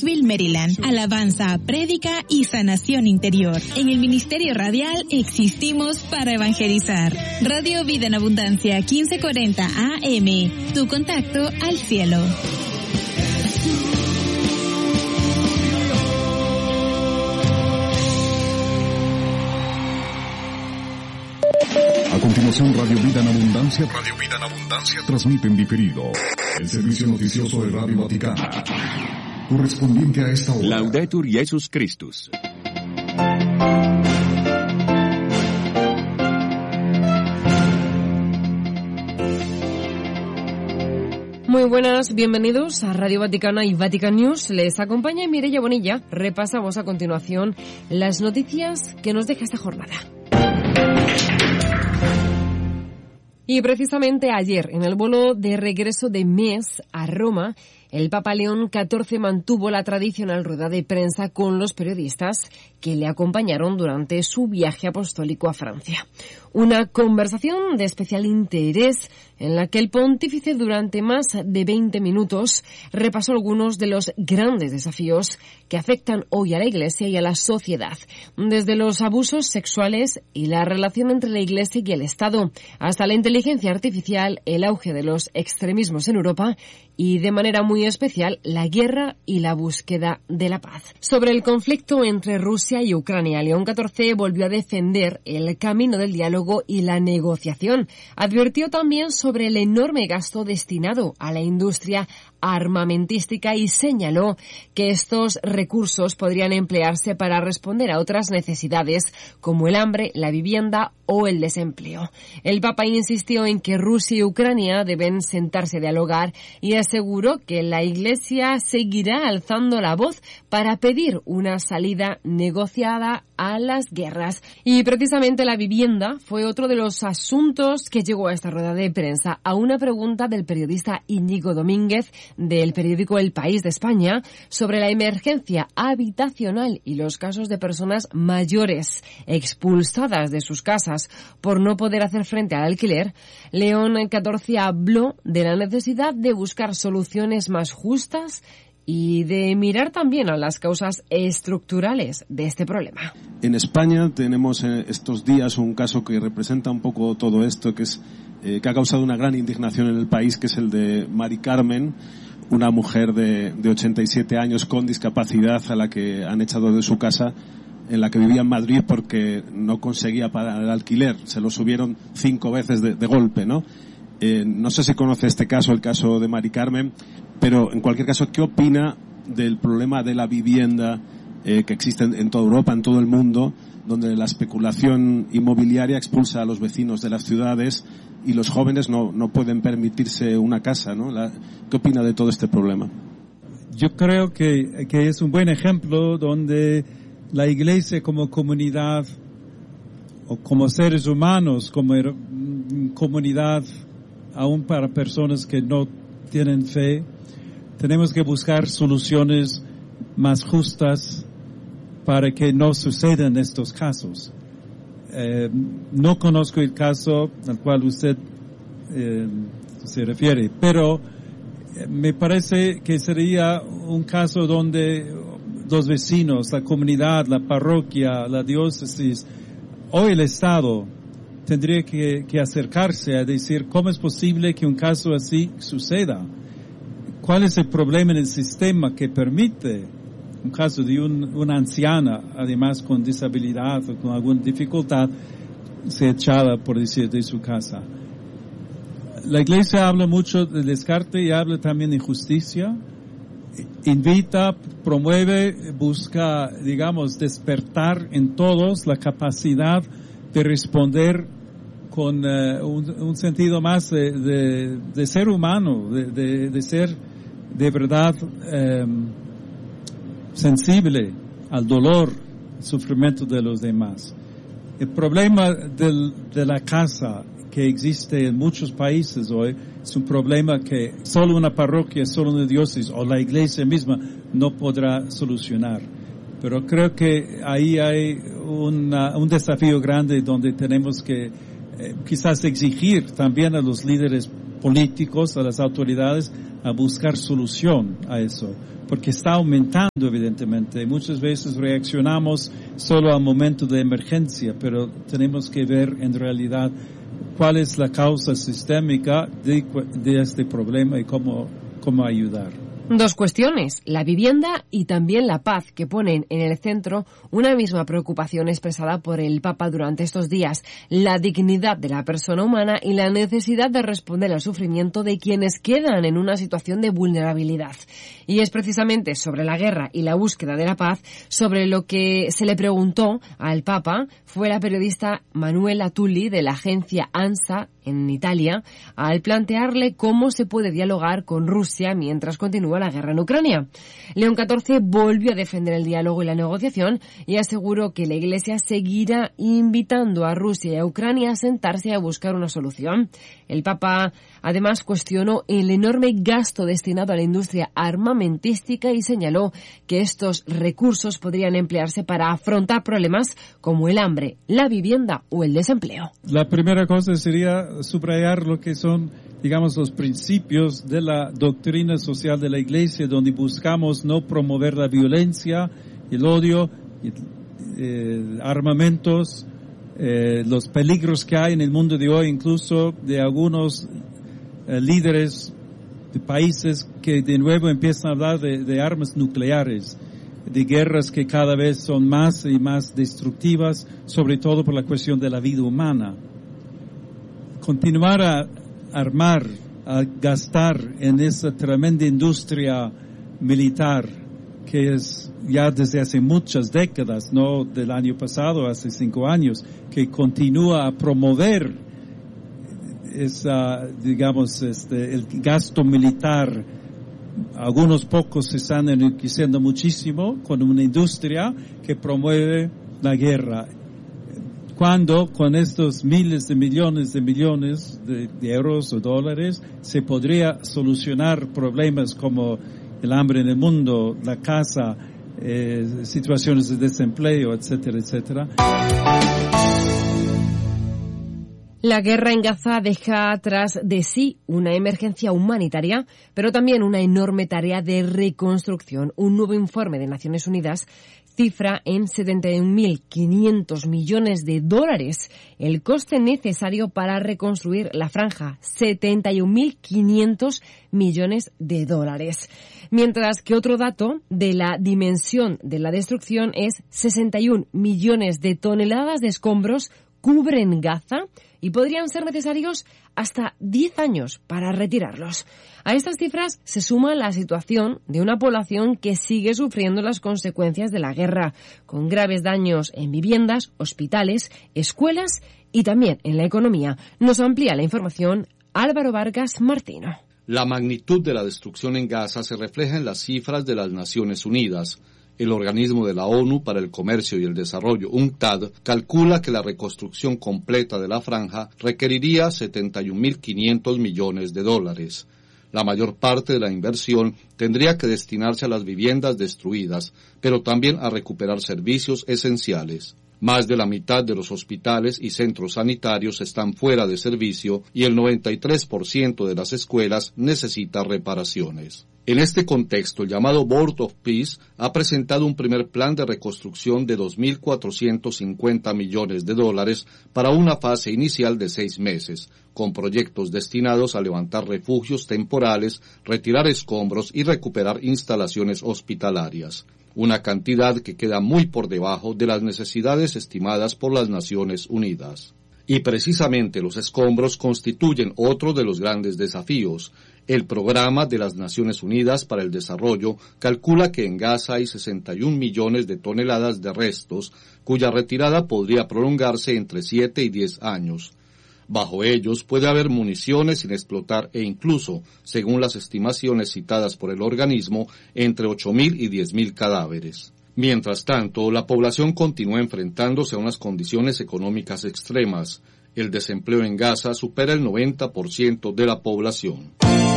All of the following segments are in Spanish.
Oakville, Maryland. Alabanza, prédica y sanación interior. En el Ministerio Radial existimos para evangelizar. Radio Vida en Abundancia, 1540 AM. Tu contacto al cielo. A continuación, Radio Vida en Abundancia. Radio Vida en Abundancia transmite en diferido el servicio noticioso de Radio Vaticana, correspondiente a esta hora. Laudetur Jesus Christus. Muy buenas, bienvenidos a Radio Vaticana y Vatican News. Les acompaña Mireia Bonilla. Repasamos a continuación las noticias que nos deja esta jornada. Y precisamente ayer, en el vuelo de regreso de Mies a Roma, el Papa León XIV mantuvo la tradicional rueda de prensa con los periodistas que le acompañaron durante su viaje apostólico a Francia. Una conversación de especial interés en la que el pontífice durante más de 20 minutos repasó algunos de los grandes desafíos que afectan hoy a la Iglesia y a la sociedad, desde los abusos sexuales y la relación entre la Iglesia y el Estado, hasta la inteligencia artificial, el auge de los extremismos en Europa y, de manera muy especial, la guerra y la búsqueda de la paz. Sobre el conflicto entre Rusia y Ucrania, León XIV volvió a defender el camino del diálogo y la negociación. Advirtió también sobre el enorme gasto destinado a la industria armamentística y señaló que estos recursos podrían emplearse para responder a otras necesidades como el hambre, la vivienda o el desempleo. El Papa insistió en que Rusia y Ucrania deben sentarse a dialogar y aseguró que la Iglesia seguirá alzando la voz para pedir una salida negociada a las guerras. Y precisamente la vivienda fue otro de los asuntos que llegó a esta rueda de prensa. A una pregunta del periodista Íñigo Domínguez del periódico El País de España sobre la emergencia habitacional y los casos de personas mayores expulsadas de sus casas por no poder hacer frente al alquiler, León XIV habló de la necesidad de buscar soluciones más justas y de mirar también a las causas estructurales de este problema. En España tenemos estos días un caso que representa un poco todo esto, que ha causado una gran indignación en el país, que es el de Mari Carmen, una mujer de 87 años con discapacidad a la que han echado de su casa, en la que vivía en Madrid porque no conseguía pagar el alquiler. Se lo subieron 5 veces de golpe, ¿no? No sé si conoce este caso, el caso de Mari Carmen, pero en cualquier caso, ¿qué opina del problema de la vivienda que existe en toda Europa, en todo el mundo, donde la especulación inmobiliaria expulsa a los vecinos de las ciudades y los jóvenes no pueden permitirse una casa, ¿no? ¿Qué opina de todo este problema? Yo creo que es un buen ejemplo donde la Iglesia como comunidad o como seres humanos, como comunidad, aún para personas que no tienen fe, tenemos que buscar soluciones más justas para que no sucedan estos casos. No conozco el caso al cual usted se refiere, pero me parece que sería un caso donde los vecinos, la comunidad, la parroquia, la diócesis o el Estado tendría que acercarse a decir cómo es posible que un caso así suceda. ¿Cuál es el problema en el sistema que permite un caso de una anciana, además con disabilidad o con alguna dificultad, ser echada, por decir, de su casa? La Iglesia habla mucho de descarte y habla también de justicia. Invita, promueve, busca, digamos, despertar en todos la capacidad de responder con un sentido más de ser humano, de ser de verdad sensible al dolor, al sufrimiento de los demás. El problema de la casa que existe en muchos países hoy es un problema que solo una parroquia, solo una diócesis o la Iglesia misma no podrá solucionar. Pero creo que ahí hay un desafío grande donde tenemos que quizás exigir también a los líderes políticos, a las autoridades, a buscar solución a eso. porque está aumentando evidentemente. Muchas veces reaccionamos solo al momento de emergencia, pero tenemos que ver en realidad cuál es la causa sistémica de este problema y cómo ayudar. Dos cuestiones, la vivienda y también la paz, que ponen en el centro una misma preocupación expresada por el Papa durante estos días, la dignidad de la persona humana y la necesidad de responder al sufrimiento de quienes quedan en una situación de vulnerabilidad. Y es precisamente sobre la guerra y la búsqueda de la paz sobre lo que se le preguntó al Papa fue la periodista Manuela Tulli de la agencia ANSA en Italia, al plantearle cómo se puede dialogar con Rusia mientras continúa la guerra en Ucrania. León XIV volvió a defender el diálogo y la negociación y aseguró que la Iglesia seguirá invitando a Rusia y a Ucrania a sentarse a buscar una solución. El Papa además cuestionó el enorme gasto destinado a la industria armamentística y señaló que estos recursos podrían emplearse para afrontar problemas como el hambre, la vivienda o el desempleo. La primera cosa sería subrayar lo que son, digamos, los principios de la doctrina social de la Iglesia, donde buscamos no promover la violencia, el odio, armamentos, los peligros que hay en el mundo de hoy, incluso de algunos líderes de países que de nuevo empiezan a hablar de armas nucleares, de guerras que cada vez son más y más destructivas, sobre todo por la cuestión de la vida humana. Continuar a armar, a gastar en esa tremenda industria militar que es ya desde hace muchas décadas, no del año pasado, hace 5 años, que continúa a promover esa, digamos, el gasto militar. Algunos pocos se están enriqueciendo muchísimo con una industria que promueve la guerra. Cuando con estos miles de millones de euros o dólares se podría solucionar problemas como el hambre en el mundo, la casa, situaciones de desempleo, etcétera, etcétera. La guerra en Gaza deja tras de sí una emergencia humanitaria, pero también una enorme tarea de reconstrucción. Un nuevo informe de Naciones Unidas cifra en 71.500 millones de dólares el coste necesario para reconstruir la franja, 71.500 millones de dólares. Mientras que otro dato de la dimensión de la destrucción es 61 millones de toneladas de escombros cubren Gaza y podrían ser necesarios hasta 10 años para retirarlos. A estas cifras se suma la situación de una población que sigue sufriendo las consecuencias de la guerra, con graves daños en viviendas, hospitales, escuelas y también en la economía. Nos amplía la información Álvaro Vargas Martino. La magnitud de la destrucción en Gaza se refleja en las cifras de las Naciones Unidas. El organismo de la ONU para el Comercio y el Desarrollo, UNCTAD, calcula que la reconstrucción completa de la franja requeriría 71.500 millones de dólares. La mayor parte de la inversión tendría que destinarse a las viviendas destruidas, pero también a recuperar servicios esenciales. Más de la mitad de los hospitales y centros sanitarios están fuera de servicio y el 93% de las escuelas necesita reparaciones. En este contexto, el llamado Board of Peace ha presentado un primer plan de reconstrucción de 2.450 millones de dólares para una fase inicial de 6 meses, con proyectos destinados a levantar refugios temporales, retirar escombros y recuperar instalaciones hospitalarias. Una cantidad que queda muy por debajo de las necesidades estimadas por las Naciones Unidas. Y precisamente los escombros constituyen otro de los grandes desafíos. El Programa de las Naciones Unidas para el Desarrollo calcula que en Gaza hay 61 millones de toneladas de restos, cuya retirada podría prolongarse entre 7 y 10 años. Bajo ellos puede haber municiones sin explotar e incluso, según las estimaciones citadas por el organismo, entre 8.000 y 10.000 cadáveres. Mientras tanto, la población continúa enfrentándose a unas condiciones económicas extremas. El desempleo en Gaza supera el 90% de la población.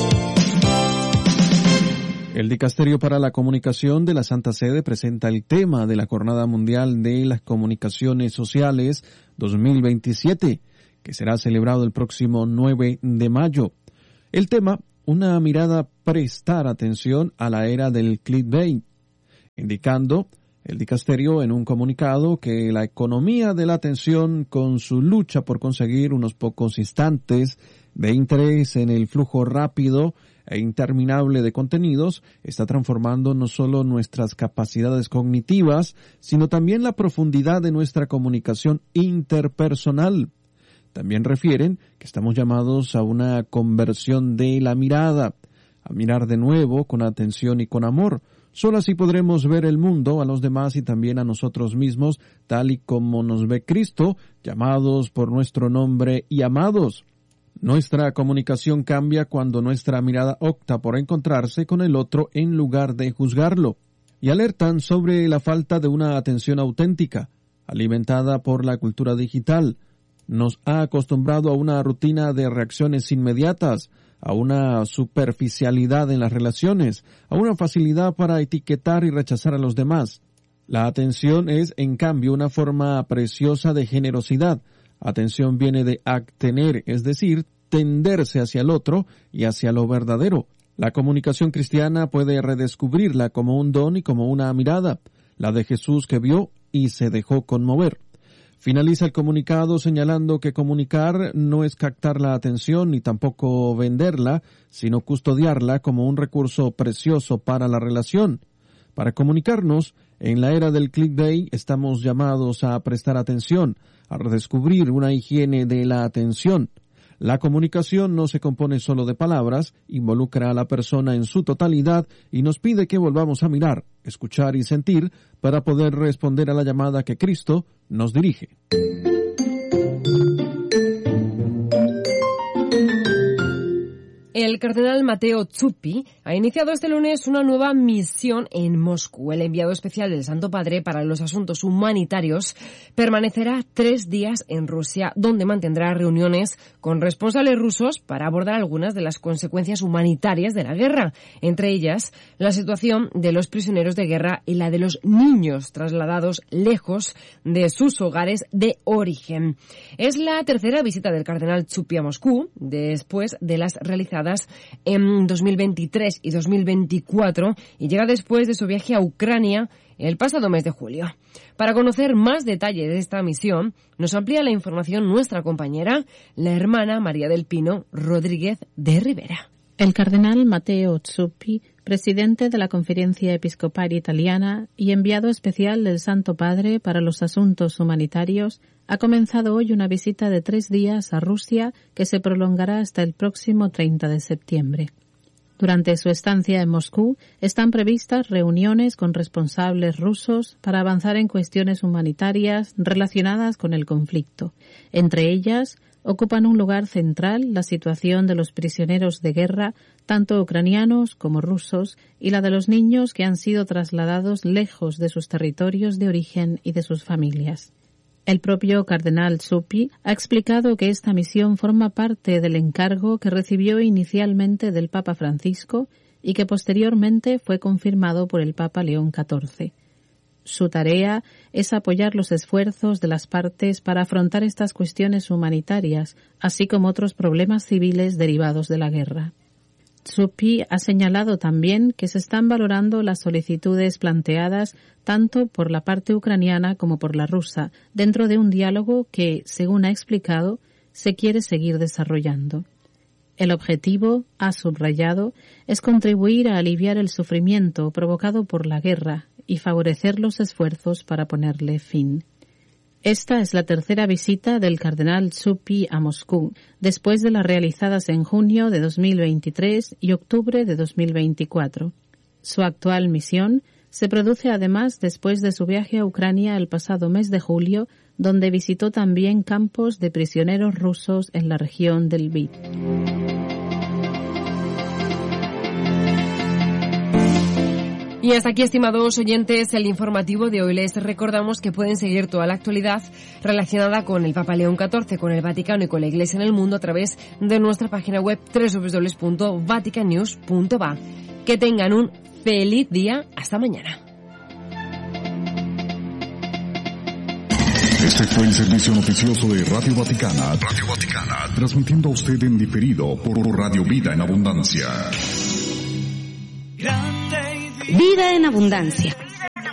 El Dicasterio para la Comunicación de la Santa Sede presenta el tema de la Jornada Mundial de las Comunicaciones Sociales 2027, que será celebrado el próximo 9 de mayo. El tema, una mirada prestar atención a la era del clickbait, indicando el dicasterio en un comunicado que la economía de la atención, con su lucha por conseguir unos pocos instantes de interés en el flujo rápido e interminable de contenidos, está transformando no solo nuestras capacidades cognitivas, sino también la profundidad de nuestra comunicación interpersonal. También refieren que estamos llamados a una conversión de la mirada, a mirar de nuevo con atención y con amor. Solo así podremos ver el mundo, a los demás y también a nosotros mismos, tal y como nos ve Cristo, llamados por nuestro nombre y amados. Nuestra comunicación cambia cuando nuestra mirada opta por encontrarse con el otro en lugar de juzgarlo. Y alertan sobre la falta de una atención auténtica, alimentada por la cultura digital. Nos ha acostumbrado a una rutina de reacciones inmediatas, a una superficialidad en las relaciones, a una facilidad para etiquetar y rechazar a los demás. La atención es, en cambio, una forma preciosa de generosidad. Atención viene de actener, es decir, tenderse hacia el otro y hacia lo verdadero. La comunicación cristiana puede redescubrirla como un don y como una mirada, la de Jesús que vio y se dejó conmover. Finaliza el comunicado señalando que comunicar no es captar la atención ni tampoco venderla, sino custodiarla como un recurso precioso para la relación. Para comunicarnos, en la era del clickbait estamos llamados a prestar atención, a redescubrir una higiene de la atención. La comunicación no se compone solo de palabras, involucra a la persona en su totalidad y nos pide que volvamos a mirar, escuchar y sentir para poder responder a la llamada que Cristo nos dirige. El cardenal Matteo Zuppi ha iniciado este lunes una nueva misión en Moscú. El enviado especial del Santo Padre para los asuntos humanitarios permanecerá 3 días en Rusia, donde mantendrá reuniones con responsables rusos para abordar algunas de las consecuencias humanitarias de la guerra, entre ellas la situación de los prisioneros de guerra y la de los niños trasladados lejos de sus hogares de origen. Es la tercera visita del cardenal Zuppi a Moscú, después de las realizadas en 2023 y 2024, y llega después de su viaje a Ucrania el pasado mes de julio. Para conocer más detalles de esta misión, nos amplía la información nuestra compañera, la hermana María del Pino Rodríguez de Rivera. El cardenal Matteo Zuppi, presidente de la Conferencia Episcopal Italiana y enviado especial del Santo Padre para los asuntos humanitarios, ha comenzado hoy una visita de 3 días a Rusia que se prolongará hasta el próximo 30 de septiembre. Durante su estancia en Moscú están previstas reuniones con responsables rusos para avanzar en cuestiones humanitarias relacionadas con el conflicto. Entre ellas, ocupan un lugar central la situación de los prisioneros de guerra, tanto ucranianos como rusos, y la de los niños que han sido trasladados lejos de sus territorios de origen y de sus familias. El propio cardenal Zuppi ha explicado que esta misión forma parte del encargo que recibió inicialmente del Papa Francisco y que posteriormente fue confirmado por el Papa León XIV. Su tarea es apoyar los esfuerzos de las partes para afrontar estas cuestiones humanitarias, así como otros problemas civiles derivados de la guerra. Zuppi ha señalado también que se están valorando las solicitudes planteadas tanto por la parte ucraniana como por la rusa, dentro de un diálogo que, según ha explicado, se quiere seguir desarrollando. El objetivo, ha subrayado, es contribuir a aliviar el sufrimiento provocado por la guerra y favorecer los esfuerzos para ponerle fin. Esta es la tercera visita del cardenal Zuppi a Moscú, después de las realizadas en junio de 2023 y octubre de 2024. Su actual misión se produce además después de su viaje a Ucrania el pasado mes de julio, donde visitó también campos de prisioneros rusos en la región del Lviv. Y hasta aquí, estimados oyentes, el informativo de hoy. Les recordamos que pueden seguir toda la actualidad relacionada con el Papa León XIV, con el Vaticano y con la Iglesia en el mundo a través de nuestra página web www.vaticannews.va. Que tengan un feliz día. Hasta mañana. Este fue el servicio noticioso de Radio Vaticana. Radio Vaticana, transmitiendo a usted en diferido por Radio Vida en Abundancia. Vida en Abundancia.